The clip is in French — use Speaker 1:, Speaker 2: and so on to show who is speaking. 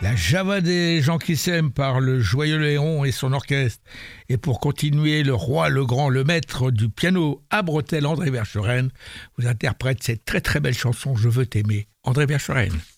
Speaker 1: La Java des gens qui s'aiment par le Joyeux Léon et son orchestre. Et pour continuer, le roi, le grand, le maître du piano à bretelles, André Verschoeren, vous interprète cette très très belle chanson « Je veux t'aimer ». André Verschoeren.